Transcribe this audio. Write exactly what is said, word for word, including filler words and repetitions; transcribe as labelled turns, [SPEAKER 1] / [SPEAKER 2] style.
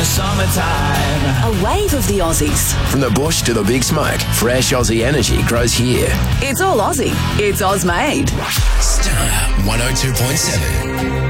[SPEAKER 1] the summertime.
[SPEAKER 2] A wave of the Aussies.
[SPEAKER 3] From the bush to the big smoke, fresh Aussie energy grows here.
[SPEAKER 2] It's all Aussie. It's Oz made.
[SPEAKER 3] Star one oh two point seven.